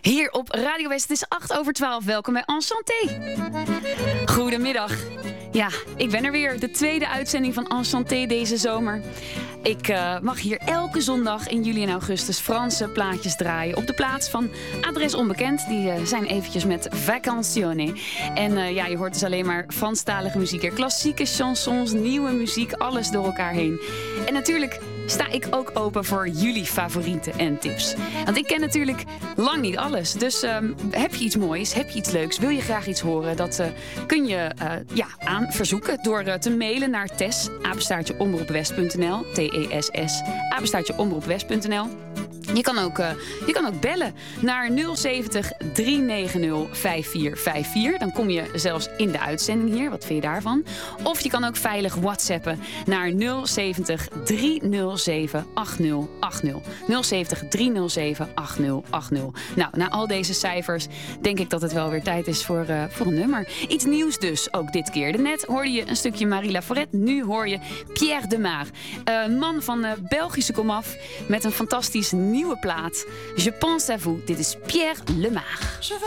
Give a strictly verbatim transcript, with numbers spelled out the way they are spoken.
Hier op Radio West, het is acht over twaalf. Welkom bij Enchanté. Goedemiddag. Ja, ik ben er weer. De tweede uitzending van Enchanté deze zomer. Ik uh, mag hier elke zondag in juli en augustus Franse plaatjes draaien. Op de plaats van Adres Onbekend. Die uh, zijn eventjes met Vacanzione. En uh, ja, je hoort dus alleen maar Franstalige muziek. Er klassieke chansons, nieuwe muziek, alles door elkaar heen. En natuurlijk sta ik ook open voor jullie favorieten en tips. Want ik ken natuurlijk lang niet alles. Dus um, heb je iets moois, heb je iets leuks, wil je graag iets horen? Dat uh, kun je uh, ja, aan verzoeken door uh, te mailen naar Tess, apenstaartje omroepwest punt n l. T E S S, apenstaartje omroepwest punt n l. Je kan, ook, uh, je kan ook bellen naar nul zeventig, drie negen nul, vijf vier vijf vier. Dan kom je zelfs in de uitzending hier. Wat vind je daarvan? Of je kan ook veilig whatsappen naar nul zeventig, drie nul zeven, acht nul acht nul. nul zeventig, drie nul zeven, acht nul acht nul. Nou, na al deze cijfers denk ik dat het wel weer tijd is voor, uh, voor een nummer. Iets nieuws dus, ook dit keer. Net hoorde je een stukje Marie Laforêt. Nu hoor je Pierre Demar. Uh, man van uh, Belgische komaf met een fantastisch nieuwe plaat. Je pense à vous. Dit is Pierre Lemar.